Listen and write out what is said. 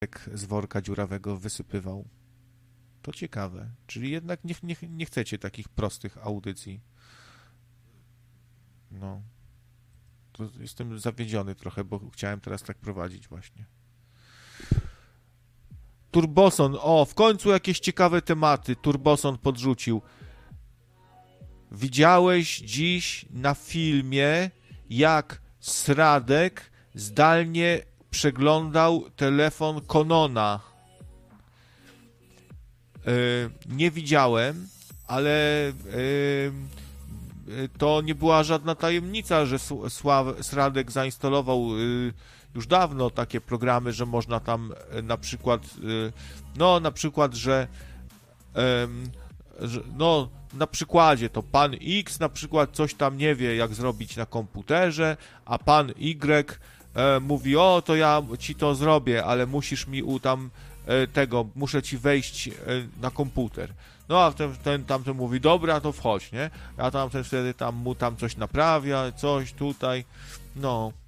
z worka dziurawego wysypywał. To ciekawe. Czyli jednak nie chcecie takich prostych audycji. No. To jestem zawiedziony trochę, bo chciałem teraz tak prowadzić właśnie. Turboson. O, w końcu jakieś ciekawe tematy. Turboson podrzucił. Widziałeś dziś na filmie, jak Sradek zdalnie przeglądał telefon Konona. Nie widziałem, ale to nie była żadna tajemnica, że Sradek zainstalował już dawno takie programy, że można tam na przykład, że na przykładzie to pan X na przykład coś tam nie wie, jak zrobić na komputerze, a pan Y mówi, o, to ja ci to zrobię, ale musisz mi muszę ci wejść na komputer. No a tamten mówi, dobra, to wchodź, nie? A tamten wtedy mu coś naprawia, coś tutaj, no.